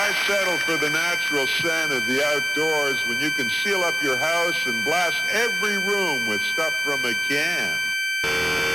Why settle for the natural scent of the outdoors when you can seal up your house and blast every room with stuff from a can?